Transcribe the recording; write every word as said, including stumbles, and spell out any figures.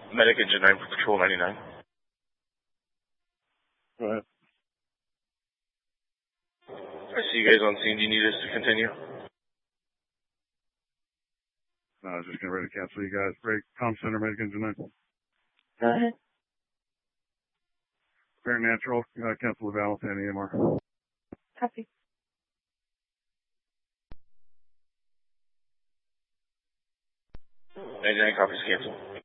Medic Engine nine for Patrol ninety-nine. Go ahead. I see you guys on scene. Do you need us to continue? No, I was just getting ready to cancel you guys. Break. Comm Center, Medic Engine nine. Go ahead. Parent Natural, uh, cancel the balance and E M R. Copy. ninety-nine copies cancel.